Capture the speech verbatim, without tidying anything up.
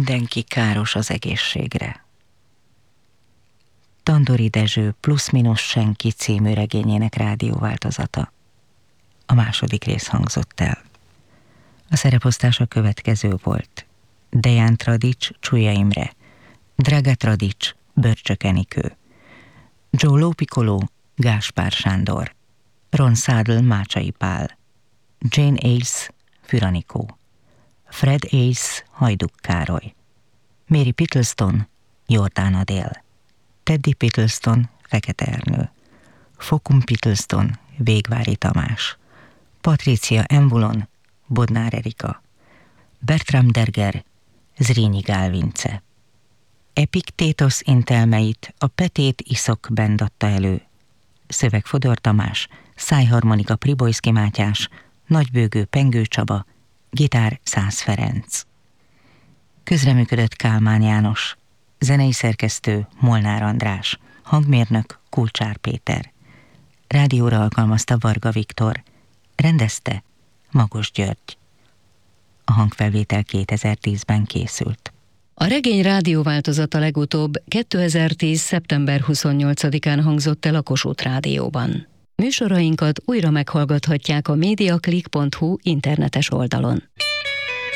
Mindenki káros az egészségre. Tandori Dezső Plusz-minusz senki című regényének rádióváltozata. A második rész hangzott el. A szereposztás a következő volt. Deján Tradics, Csúlya Imre, Draga Tradics, Börcsök Enikő, Joe Lópikoló, Gáspár Sándor, Ron Szádl, Mácsai Pál, Jane Ace, Füranikó, Fred Ace, Hajduk Károly, Mary Pittleston, Jordán Adél, Teddy Pittleston, Fekete Ernő, Fokum Pittleston, Végvári Tamás, Patricia Embulon, Bodnár Erika, Bertram Derger, Zrínyi Gál Vince. Epiktétosz intelmeit a Petét Iszok Band adta elő. Szöveg Fodor Tamás, szájharmonika Pribojszki Mátyás, nagybőgő Pengő Csaba, gitár Szász Ferenc. Közreműködött Kálmán János, zenei szerkesztő Molnár András, hangmérnök Kulcsár Péter. Rádióra alkalmazta Varga Viktor, rendezte Magos György. A hangfelvétel kétezer-tízben készült. A regény rádióváltozata legutóbb kétezer-tíz. szeptember huszonnyolcadikán hangzott el a Kossuth Rádióban. Műsorainkat újra meghallgathatják a mediaclick pont hu internetes oldalon.